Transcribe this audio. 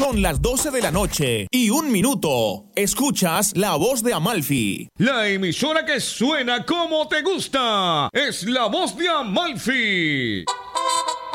Son las 12 de la noche y 1 minuto. Escuchas La Voz de Amalfi. La emisora que suena como te gusta es La Voz de Amalfi.